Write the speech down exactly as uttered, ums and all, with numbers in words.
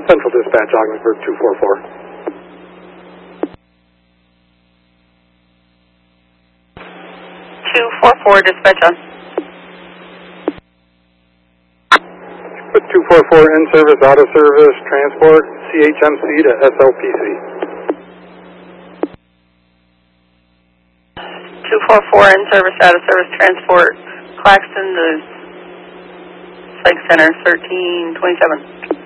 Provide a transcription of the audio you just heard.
Central Dispatch, Ogdensburg two four four. two four four, dispatch on. Put two four four in service, out of service, transport, C H M C to S L P C. two four four in service, out of service, transport, Claxton to Psych Center, thirteen twenty-seven.